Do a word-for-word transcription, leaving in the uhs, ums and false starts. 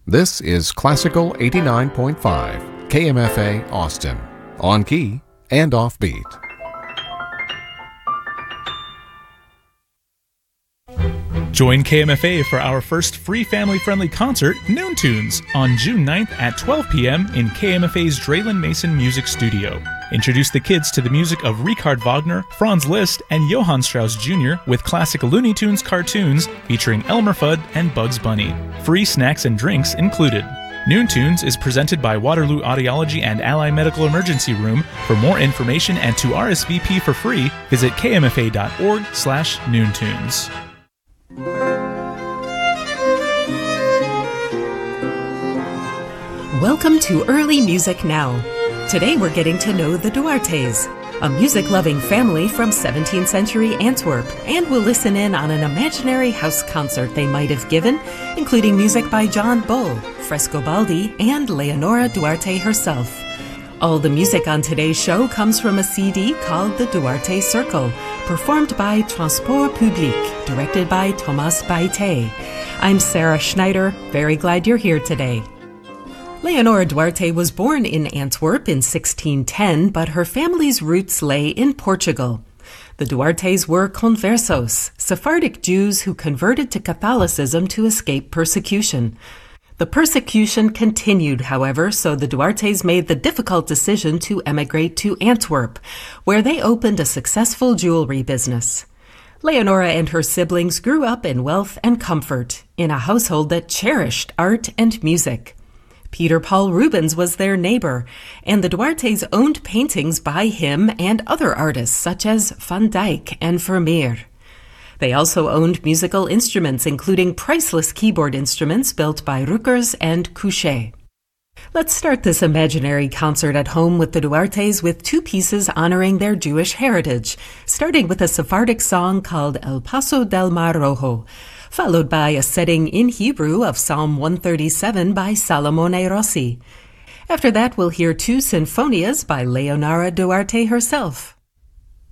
This is Classical eighty-nine point five, K M F A Austin, on key and offbeat. Join K M F A for our first free family-friendly concert, Noon Tunes, on June ninth at twelve p.m. in K M F A's Draylen Mason Music Studio. Introduce the kids to the music of Richard Wagner, Franz Liszt, and Johann Strauss Junior with classic Looney Tunes cartoons featuring Elmer Fudd and Bugs Bunny. Free snacks and drinks included. Noon Tunes is presented by Waterloo Audiology and Ally Medical Emergency Room. For more information and to R S V P for free, visit kmfa.org slash noontunes. Welcome to Early Music Now. Today we're getting to know the Duartes, a music-loving family from seventeenth century Antwerp, and we'll listen in on an imaginary house concert they might have given, including music by John Bull, Frescobaldi, and Leonora Duarte herself. All the music on today's show comes from a C D called The Duarte Circle, performed by Transport Public, directed by Thomas Baite. I'm Sarah Schneider, very glad you're here today. Leonora Duarte was born in Antwerp in sixteen ten, but her family's roots lay in Portugal. The Duartes were conversos, Sephardic Jews who converted to Catholicism to escape persecution. The persecution continued, however, so the Duartes made the difficult decision to emigrate to Antwerp, where they opened a successful jewelry business. Leonora and her siblings grew up in wealth and comfort, in a household that cherished art and music. Peter Paul Rubens was their neighbor, and the Duartes owned paintings by him and other artists such as Van Dyck and Vermeer. They also owned musical instruments, including priceless keyboard instruments built by Rukers and Couchet. Let's start this imaginary concert at home with the Duartes with two pieces honoring their Jewish heritage, starting with a Sephardic song called El Paso del Mar Rojo, followed by a setting in Hebrew of Psalm one thirty-seven by Salomone Rossi. After that, we'll hear two sinfonias by Leonora Duarte herself.